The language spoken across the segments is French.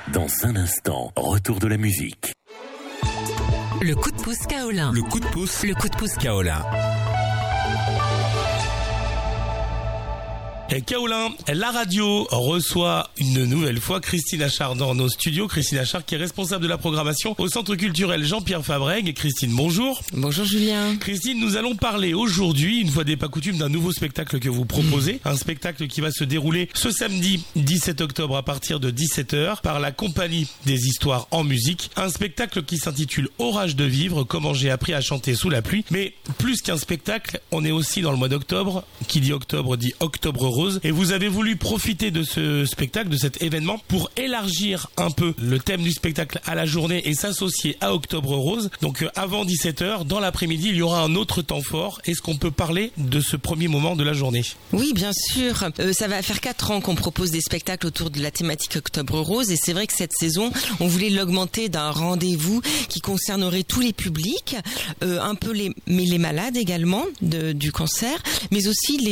Dans un instant, retour de la musique. Le coup de pouce Kaolin. Le coup de pouce. Le coup de pouce Kaolin. Et Kaolin, la radio reçoit une nouvelle fois Christine Achard dans nos studios. Christine Achard qui est responsable de la programmation au Centre culturel Jean-Pierre Fabrègue. Christine, bonjour. Bonjour Julien. Christine, nous allons parler aujourd'hui, une fois n'est pas coutume, d'un nouveau spectacle que vous proposez. Un spectacle qui va se dérouler ce samedi 17 octobre à partir de 17h par la Compagnie des Histoires en musique. Un spectacle qui s'intitule Orage de vivre, comment j'ai appris à chanter sous la pluie. Mais plus qu'un spectacle, on est aussi dans le mois d'octobre. Qui dit octobre dit octobre rose. Et vous avez voulu profiter de ce spectacle, de cet événement, pour élargir un peu le thème du spectacle à la journée et s'associer à Octobre Rose. Donc avant 17h, dans l'après-midi, il y aura un autre temps fort. Est-ce qu'on peut parler de ce premier moment de la journée ? Oui, bien sûr. Ça va faire 4 ans qu'on propose des spectacles autour de la thématique Octobre Rose. Et c'est vrai que cette saison, on voulait l'augmenter d'un rendez-vous qui concernerait tous les publics, un peu les malades également du cancer, mais aussi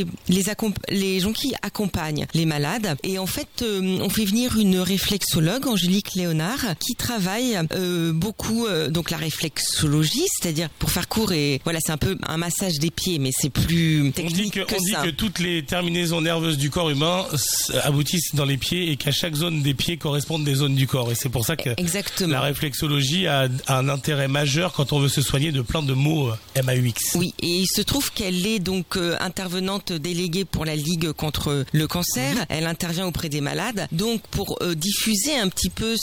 les gens qui accompagnent les malades. Et en fait, on fait venir une réflexologue, Angélique Léonard, qui travaille beaucoup donc la réflexologie, c'est-à-dire, pour faire court, et voilà, c'est un peu un massage des pieds, mais c'est plus technique on dit que toutes les terminaisons nerveuses du corps humain aboutissent dans les pieds et qu'à chaque zone des pieds correspondent des zones du corps. Et c'est pour ça que Exactement. La réflexologie a un intérêt majeur quand on veut se soigner de plein de maux MAUX. Oui, et il se trouve qu'elle est donc intervenante déléguée pour la Ligue contre le cancer. Elle intervient auprès des malades, donc pour diffuser un petit peu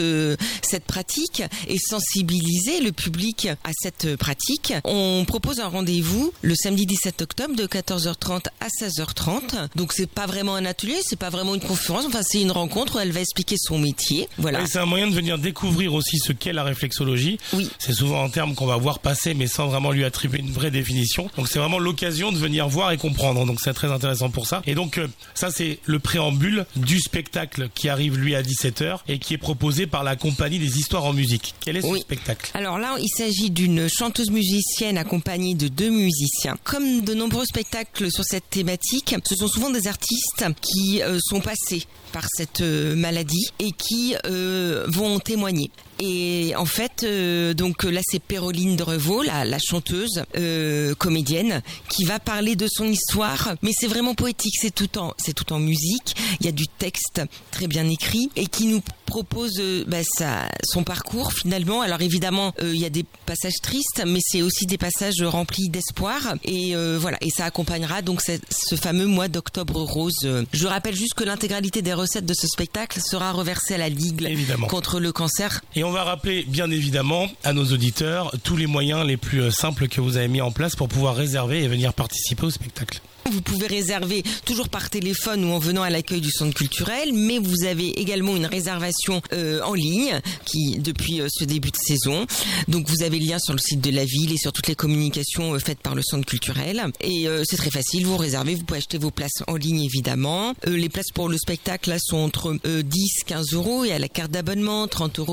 cette pratique et sensibiliser le public à cette pratique. On propose un rendez-vous le samedi 17 octobre de 14h30 à 16h30. Donc c'est pas vraiment un atelier, c'est pas vraiment une conférence, enfin c'est une rencontre où elle va expliquer son métier. Voilà. Et c'est un moyen de venir découvrir aussi ce qu'est la réflexologie. Oui. C'est souvent un terme qu'on va voir passer mais sans vraiment lui attribuer une vraie définition. Donc c'est vraiment l'occasion de venir voir et comprendre. Donc c'est très intéressant pour ça. Et donc ça c'est le préambule du spectacle qui arrive lui à 17h et qui est proposé par la Compagnie des Histoires en musique. Quel est ce spectacle ? Alors là, il s'agit d'une chanteuse musicienne accompagnée de 2 musiciens. Comme de nombreux spectacles sur cette thématique, ce sont souvent des artistes qui sont passés par cette maladie et qui vont en témoigner. Et en fait, donc là, c'est Péroline de Revaux, la chanteuse, comédienne, qui va parler de son histoire. Mais c'est vraiment poétique, c'est tout en musique. Il y a du texte très bien écrit et qui nous propose son parcours finalement. Alors évidemment, il y a des passages tristes, mais c'est aussi des passages remplis d'espoir. Et voilà, et ça accompagnera donc ce fameux mois d'Octobre Rose. Je rappelle juste que l'intégralité des recettes de ce spectacle sera reversée à la Ligue contre le cancer. Et on va rappeler bien évidemment à nos auditeurs tous les moyens les plus simples que vous avez mis en place pour pouvoir réserver et venir participer au spectacle. Vous pouvez réserver toujours par téléphone ou en venant à l'accueil du centre culturel, mais vous avez également une réservation en ligne qui depuis ce début de saison. Donc vous avez le lien sur le site de la ville et sur toutes les communications faites par le centre culturel. Et c'est très facile, vous réservez, vous pouvez acheter vos places en ligne évidemment. Les places pour le spectacle là sont entre 10-15 € et à la carte d'abonnement 30 €